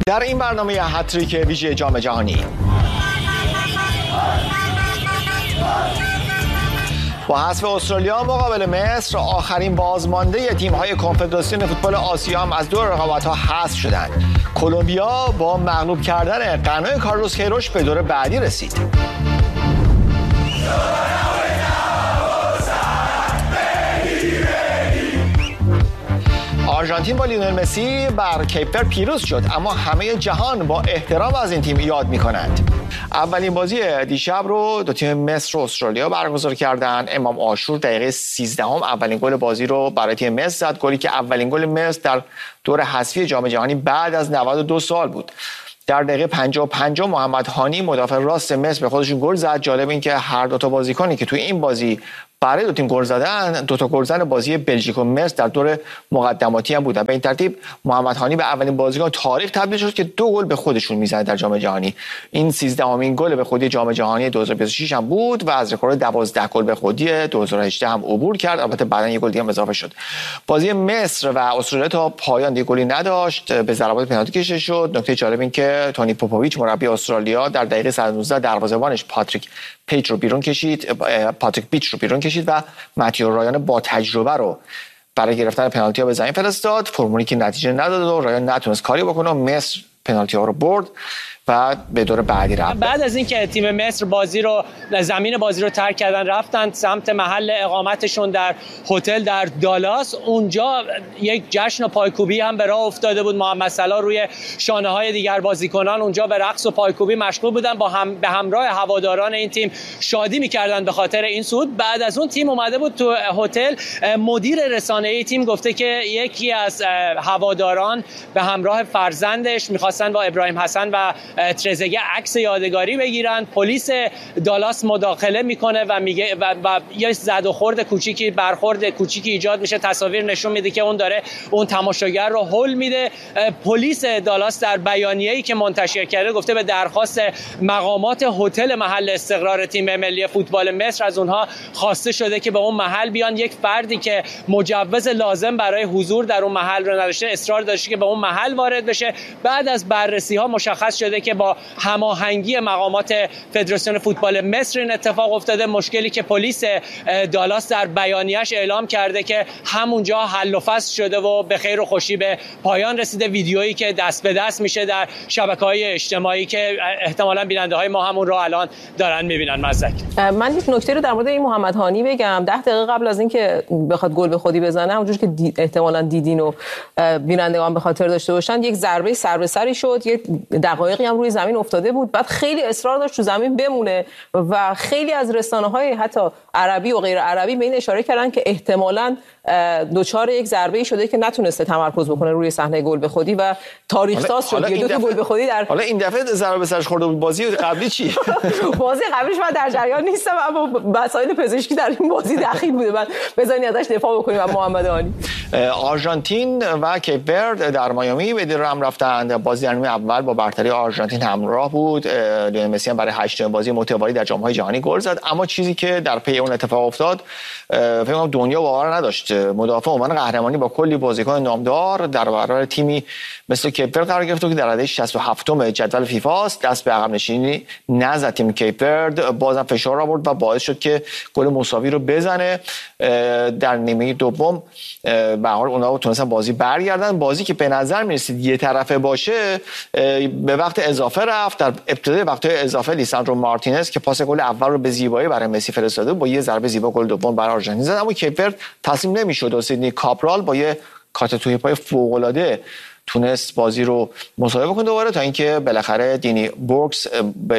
در این برنامه هتریک ویژه جام جهانی با حذف استرالیا مقابل مصر، آخرین بازمانده تیم‌های کنفدراسیون فوتبال آسیا هم از دور رقابت‌ها حذف شدند. کلمبیا با مغلوب کردن غنا کارلوس کیروش به دور بعدی رسید. آرژانتین با لیونل مسی بر کیپ ورد پیروز شد، اما همه جهان با احترام از این تیم یاد می‌کنند. اولین بازی دیشب رو دو تیم مصر و استرالیا برگزار کردند. امام عاشور دقیقه 13 اولین گل بازی رو برای تیم مصر زد، گلی که اولین گل مصر در دور حذفی جام جهانی بعد از 92 سال بود. در دقیقه 55 محمد هانی مدافع راست مصر به خودشون گل زد. جالب این که هر دو تا بازیکنی که توی این بازی برای دو تیم گل زدن، دو تا گلزن بازی بلژیک و مصر در دور مقدماتی هم بودن. به این ترتیب محمد هانی به اولین بازیکن تاریخ تبدیل شد که 2 گل به خودشون میزنه در جام جهانی. این 13مین گل به خودی جام جهانی 2026 هم بود و از رکورد 12 گل به خودی 2018 هم عبور کرد. البته بعداً یک گل دیگه هم اضافه شد. بازی مصر و استرالیا تا پایان دیگه گلی نداشت، به ضربات پنالتی کشیده شد. نکته جالب این که تونی پوپوویچ مربی استرالیا در دقیقه 119 دروازه‌بانش پاتریک پیچ رو بیرون کشید و ماتیو رایان با تجربه رو برای گرفتن پنالتی ها به زمین فرستاد. فرمولی که نتیجه نداد و رایان نتونست کاری بکنه. مصر پنالتی ها رو برد و به دور بعدی رفت. بعد از اینکه تیم مصر زمین بازی رو ترک کردن، رفتن سمت محل اقامتشون در هتل در دالاس. اونجا یک جشن و پایکوبی هم به راه افتاده بود. محمد صلاح روی شانه‌های دیگر بازیکنان اونجا به رقص و پایکوبی مشغول بودن، به همراه هواداران این تیم شادی می‌کردن به خاطر این صعود. بعد از اون تیم اومده بود تو هتل. مدیر رسانه‌ای تیم گفته که یکی از هواداران به همراه فرزندش می‌خواستن با ابراهیم حسن و ترزگه عکس یادگاری بگیرن. پلیس دالاس مداخله میکنه و میگه و یه زد و خورد کوچیکی، برخورد کوچیکی ایجاد میشه. تصاویر نشون میده که اون داره اون تماشاگر رو هول میده. پلیس دالاس در بیانیه‌ای که منتشر کرده گفته به درخواست مقامات هتل محل استقرار تیم ملی فوتبال مصر از اونها خواسته شده که به اون محل بیان. یک فردی که مجوز لازم برای حضور در اون محل رو نداشته اصرار داشته که به اون محل وارد بشه. بعد از بررسی‌ها مشخص شده که با هماهنگی مقامات فدراسیون فوتبال مصر این اتفاق افتاده. مشکلی که پلیس دالاس در بیانیه‌اش اعلام کرده که همونجا حل و فصل شده و به خیر و خوشی به پایان رسیده. ویدیویی که دست به دست میشه در شبکه‌های اجتماعی که احتمالاً بیننده‌های ما همون رو الان دارن می‌بینن. مزدک من یک نکته رو در مورد این محمد هانی بگم. 10 دقیقه قبل از اینکه بخواد گل به خودی بزنه، اونجوری که احتمالاً دیدین و بینندگان به خاطر داشته باشن، یک ضربه سر به سری شد. یک دقایقی هم روی زمین افتاده بود، بعد خیلی اصرار داشت تو زمین بمونه و خیلی از رسانه‌های حتی عربی و غیر عربی به این اشاره کردن که احتمالاً دوچار یک ضربه‌ای شده که نتونسته تمرکز بکنه روی صحنه گل به خودی و تاریخ ساز شد. دو تا گل به خودی در حالا این دفعه ضربه به سرش خورده بود. بازی قبلی چی؟ بازی قبلیش من در جریان نیستم، اما مسائل پزشکی در این بازی دخیل بوده. من بذارید ازش دفاع بکنیم. و محمد هانی آرژانتین و کیپ ورد در میامی به دیر هم رفتند. بازی نیمه اول با برتری آرژانتین همراه بود. لیونل مسی هم برای 8 بازی متوالی در جام‌های جهانی گل زد، اما چیزی که در پی اون اتفاق افتاد فکر کنم دنیا باور نداشت. مدافع عنوان قهرمانی با کلی بازیکن نامدار در برابر تیمی مثل کیپ ورد قرار گرفت که در رده 67م جدول فیفا است. دست به عقب نشینی نزد تیم کیپ ورد، بازم فشار آورد و باعث شد که گل مساوی رو بزنه. در نیمه دوم به هر حال اونها تونستن بازی برگردن. بازی که به نظر می‌رسید یه طرفه باشه به وقت اضافه رفت. در ابتدای وقت اضافه لیساندرو مارتینز که پاس گل اول رو به زیبایی برای مسی فرستاده با یه ضربه زیبا گل دوم برای آرژانتین زد، اما کیپ ورد تسلیم نمی‌شد و سیدنی کاپرال با یه کات توی پای فوق‌العاده تونست بازی رو مساوی بکنه دوباره، تا اینکه بالاخره دینی بورگس به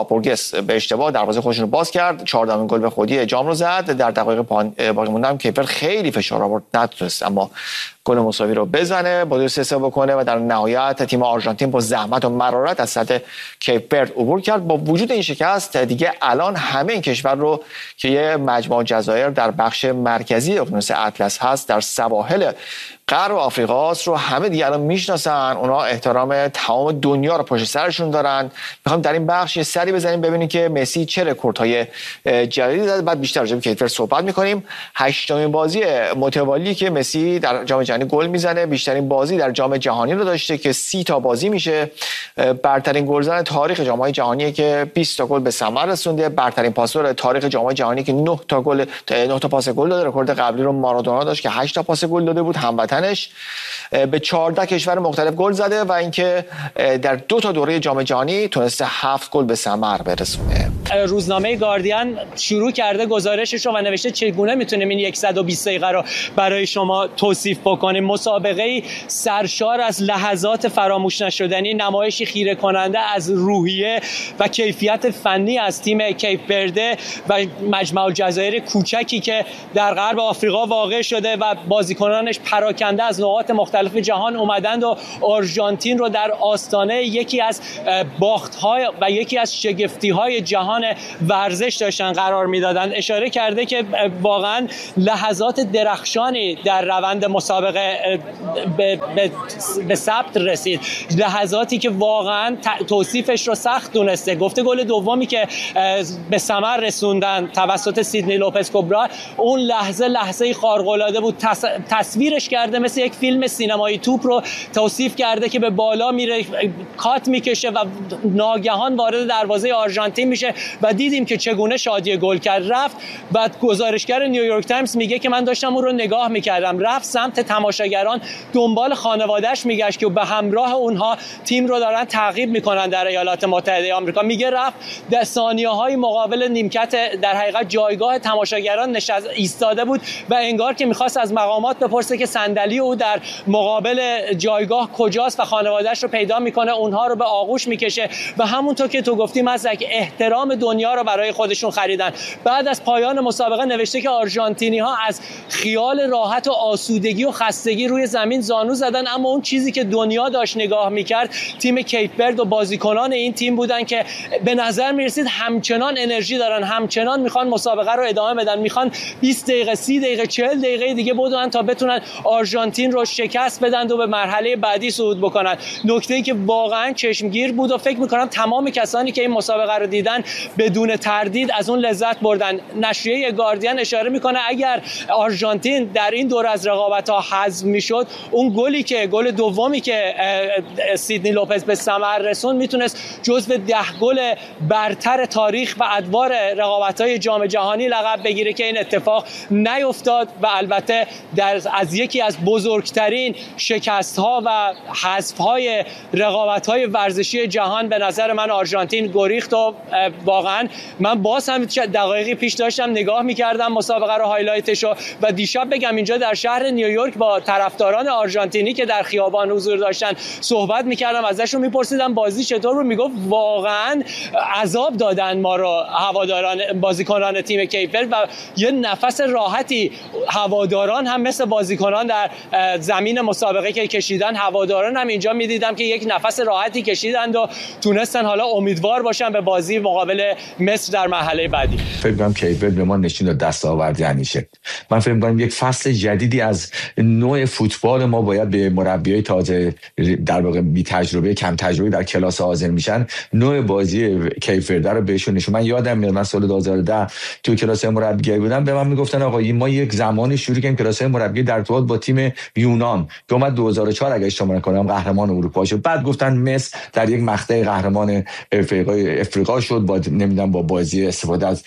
اشتباه دروازه خودش رو باز کرد. 14مین گل به خودی جام رو زد. در دقایق باقی مونده هم کیپ ورد خیلی فشار آورد، نتونست اما گل مساوی رو بزنه، بازی رو 3-3 بکنه و در نهایت تیم آرژانتین با زحمت و مرارت از سطح کیپ ورد عبور کرد. با وجود این شکست دیگه الان همه این کشور رو که یه مجموعه جزایر در بخش مرکزی اقیانوس اطلس هست در سواحل غرب آفریقا است رو همه دیگه الان میشناسن، اونا احترام تمام دنیا رو پشت سرشون دارن. میخوام در این بخش یه سری بزنیم ببینیم که مسی چه رکوردهای جدیدی زده، بعد بیشتر راجع به کیت ورد صحبت میکنیم. 8مین بازی متوالی که مسی در جام جهانی گل میزنه، بیشترین بازی در جام جهانی رو داشته که 30 تا بازی میشه. برترین گلزن تاریخ جام‌های جهانی که 20 تا گل به ثمر رسونده. برترین پاسور تاریخ جام‌های جهانی که 9 تا پاس گل داده. رکورد قبلی رو مارادونا داشت که 8 تا پاس گل داده بود، هموطنش. به 14 کشور مختلف گل زده و اینکه در 2 تا دوره جام جهانی تونسته 7 گل به ثمر برسونه. روزنامه گاردین شروع کرده گزارشش رو و نوشته چگونه میتونیم این 120 دقیقه رو برای شما توصیف بکنیم. مسابقه سرشار از لحظات فراموش نشدنی، نمایشی خیره کننده از روحیه و کیفیت فنی از تیم کیپ ورده و مجمع الجزایر کوچکی که در غرب آفریقا واقع شده و بازیکنانش پراکنده از نقاط مختلف جهان اومدند و آرژانتین رو در آستانه یکی از باخت‌های و یکی از شگفتی‌های جهان ورزش داشتن قرار میدادن. اشاره کرده که واقعا لحظات درخشانی در روند مسابقه به ثبت رسید، لحظاتی که واقعا توصیفش رو سخت دونسته. گفته گل دومی که به ثمر رسوندن توسط سیدنی لوپز کوبرا، اون لحظه خارق‌العاده بود. تصویرش کرده مثل یک فیلم سینمایی، توپ رو توصیف کرده که به بالا میره، کات میکشه و ناگهان وارد دروازه آرژانتین میشه و دیدیم که چگونه شادی گل کرد. رفت بعد گزارشگر نیویورک تایمز میگه که من داشتم اون رو نگاه میکردم، رفت سمت تماشاگران، دنبال خانواده‌اش میگشت که به همراه اونها تیم رو دارن تعقیب میکنن در ایالات متحده آمریکا. میگه رفت در ثانیه‌های مقابل نیمکت در حقیقت جایگاه تماشاگران ایستاده بود و انگار که میخواست از مقامات بپرسه که صندلی او در مقابل جایگاه کجاست و خانواده‌اش رو پیدا میکنه، اونها رو به آغوش میکشه و همونطور که تو گفتی مزدک احترام دنیا رو برای خودشون خریدن. بعد از پایان مسابقه نوشته که آرژانتینی‌ها از خیال راحت و آسودگی و خستگی روی زمین زانو زدن، اما اون چیزی که دنیا داشت نگاه میکرد تیم کیپ ورد و بازیکنان این تیم بودن که به نظر میرسید همچنان انرژی دارن، همچنان میخوان مسابقه رو ادامه بدن، میخوان 20 دقیقه 30 دقیقه 40 دقیقه دیگه بدون تا بتونن آرژانتین رو شکست بدن و به مرحله بعدی صعود بکنن. نکته‌ای که واقعا چشمگیر بود و فکر میکنم تمام کسانی که این مسابقه رو دیدن بدون تردید از اون لذت بردن. نشریه گاردین اشاره میکنه اگر آرژانتین در این دور از رقابت‌ها حذف میشد، اون گل دومی که سیدنی لوپز به ثمر رسوند میتونست جزو 10 گل برتر تاریخ و ادوار رقابت‌های جام جهانی لقب بگیره که این اتفاق نیفتاد و البته از یکی از بزرگترین شکست‌ها و حذف‌های رقابت‌های ورزشی جهان به نظر من آرژانتین گریخت و واقعا من باز هم دقایقی پیش داشتم نگاه می‌کردم مسابقه رو، هایلایتشو، و دیشب بگم اینجا در شهر نیویورک با طرفداران آرژانتینی که در خیابان حضور داشتن صحبت می‌کردم، ازشون می‌پرسیدم بازی چطور بود، میگفت واقعا عذاب دادن ما رو هواداران بازیکنان تیم کیپ ورد و یه نفس راحتی هواداران هم مثل بازیکنان در زمین مسابقه که کشیدن، هواداران هم اینجا می‌دیدم که یک نفس راحتی کشیدند و تونستن حالا امیدوار باشن به بازی مقابل مصر در مرحله بعدی. فکر کنم کیپ ورد به ما نشون داد دستاوردی همیشه. من فکر می‌کنم یک فصل جدیدی از نوع فوتبال ما باید به مربیای تازه در واقع بی تجربه کم تجربه در کلاس حاضر میشن نوع بازی کیپ ورد رو بهشون نشون. من یادم میاد من سال 2010 تو کلاس مربیگری بودم، به من میگفتن آقا ما یک زمانی شروع کردیم کلاس مربیگری در ارتباط با تیم یونان که اومد 2004 اگه اشتباه نکنم قهرمان اروپا شد، بعد گفتن مصر در یک مقطع قهرمان افریقا شد با نمیدونم با بازی استفاده از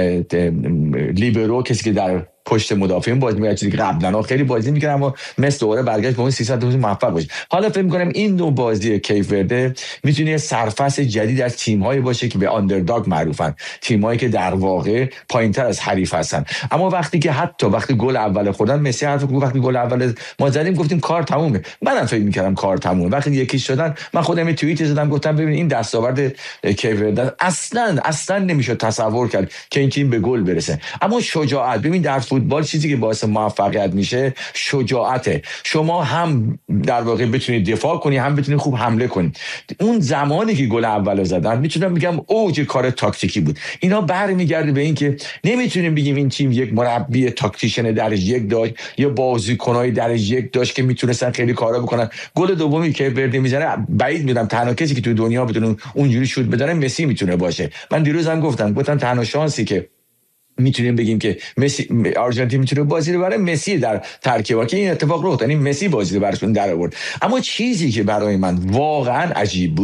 لیبرو، کسی که در پشت مدافعین بازی می‌کرد، چیزی که قبلا خیلی بازی می‌کردن اما مثل دوره برگشت به اون 300 تا موفق باشه. حالا فکر می‌کنم این نوع بازی کیپ ورد میتونه سرفصل جدید از تیم‌هایی باشه که به آندرداگ معروفن، تیم‌هایی که در واقع پایین‌تر از حریف هستن، اما وقتی گل اول خوردن، مسی حرف وقتی گل اول ما زدیم گفتیم کار تمومه. منم فکر می‌کردم کار تمومه. وقتی یکی شدن من خودم یه توییت زدم گفتم ببین این دستاورد کیپ ورد اصلا نمیشه تصور کرد که این تیم به گل برسه. اما شجاعت، ببین در فوتبال چیزی که باعث موفقیت میشه شجاعته. شما هم در واقع بتونید دفاع کنی، هم بتونید خوب حمله کنی. اون زمانی که گل اول زدن میتونم بگم اوج کار تاکتیکی بود. اینا برمیگرده به این که نمیتونیم بگیم این تیم یک مربی تاکتیشن درجه یک داشت یا بازیکنای درجه یک داشت که میتونستن خیلی کارا بکنن. گل دومی که وردی میزنه بعید میدونم تنها کسی که تو دنیا بتونه اونجوری شوت بزنه مسی میتونه باشه. من دیروز هم گفتم تنها شانسی که میتونیم بگیم که مسی آرژانتین میتونه بازی رو بره مسی در ترکیب که این اتفاق رخ داد، یعنی مسی بازی رو براشون در آورد. اما چیزی که برای من واقعا عجیب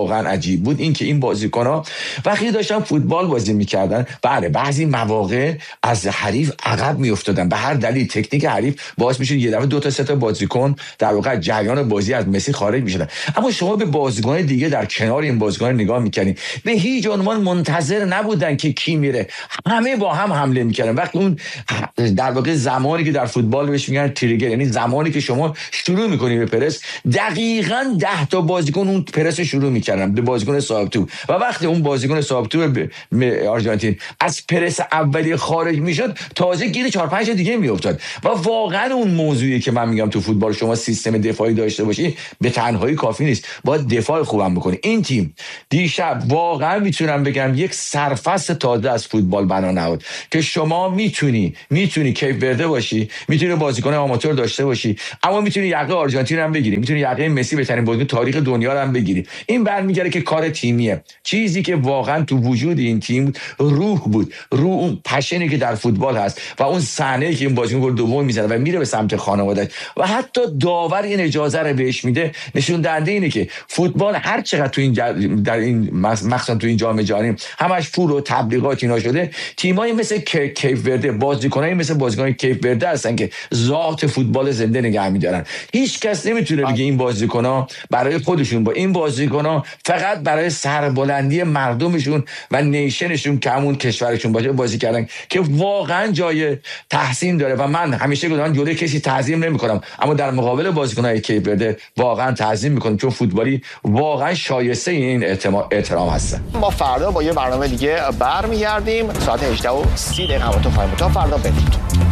بود این که این بازیکن‌ها وقتی داشتن فوتبال بازی میکردن، بله بعضی مواقع از حریف عقب میافتادن به هر دلیل. تکنیک حریف باعث میشه یه دفعه 2 تا 3 تا بازیکن در واقع جریان بازی از مسی خارج میشدن. اما شما به بازیکن دیگه در کنار این بازیکن نگاه میکنید، به هیچ عنوان منتظر نبودن که کی میره، همه با هم حمله میکردن. وقتی اون در واقع زمانی که در فوتبال بهش میگن تریگر، یعنی زمانی که شما شروع میکنی به پرس، دقیقاً 10 تا بازیکن اون پرس شروع میکردن به بازیکن صاحب تو، و وقتی اون بازیکن صاحب تو آرژانتین از پرس اولی خارج میشد تازه گیر 4 5 دیگه میافتاد. و واقعا اون موضوعی که من میگم تو فوتبال شما سیستم دفاعی داشته باشی به تنهایی کافی نیست، باید دفاع خوبم بکنی. این تیم دیشب واقعا میتونم بگم یک سرفصل تازه از فوتبال بنا نهاد که شما میتونی کیپ ورده باشی، میتونی بازیکن آماتور داشته باشی، اما میتونی یقه آرژانتین هم بگیری، میتونی یقه مسی بهترین بازیکن تاریخ دنیا رو هم بگیری. این برمیگره که کار تیمیه. چیزی که واقعا تو وجود این تیم روح بود، اون پشنی که در فوتبال هست و اون صحنه‌ای که این بازیکن گل دوم میزنه و میره به سمت خانواده‌اش و حتی داور این اجازه رو بهش میده، نشون دهنده اینه که فوتبال هر چقدر تو این در این مخصوصا تو این جام جهانی همش پول و تبلیغات اینا شده، تیمای مثل کیپ ورده، بازیکنایی مثل بازیکن کیپ ورده هستن که ذات فوتبال زنده نگه می‌دارن. هیچ کس نمیتونه بگه این بازیکن‌ها برای خودشون، با این بازیکن‌ها فقط برای سربلندی مردمشون و نیشنشون که همون کشورشون باشه بازی کردن، که واقعا جای تحسین داره. و من همیشه گفتم جلوی کسی تعظیم نمی‌کنم، اما در مقابل بازیکن‌های کیپ ورده واقعا تعظیم می‌کنم، چون فوتبالی واقعا شایسته این احترام هستن. ما فردا با یه برنامه دیگه برمیگردیم ساعت 18:30 همتون تا فردا بدید.